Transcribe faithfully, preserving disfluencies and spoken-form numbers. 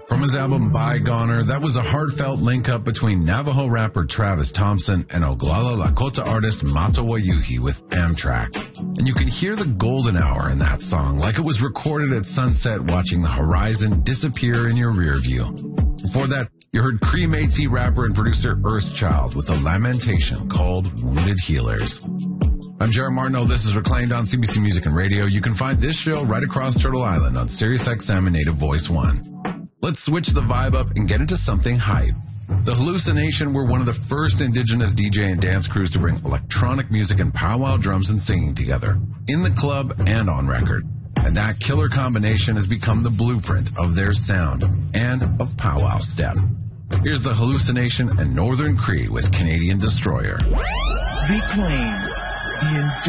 From his album Bygoner, that was a heartfelt link-up between Navajo rapper Travis Thompson and Oglala Lakota artist Matawa Yuhi with Amtrak. And you can hear the golden hour in that song like it was recorded at sunset watching the horizon disappear in your rear view. Before that, you heard Cree Métis rapper and producer Earthchild with a lamentation called Wounded Healers. I'm Jared Martineau. This is Reclaimed on C B C Music and Radio. You can find this show right across Turtle Island on SiriusXM and Native Voice one. Let's switch the vibe up and get into something hype. The Hallucination were one of the first indigenous D J and dance crews to bring electronic music and powwow drums and singing together, in the club and on record. And that killer combination has become the blueprint of their sound and of powwow step. Here's the Hallucination and Northern Cree with Canadian Destroyer. Reclaimed. The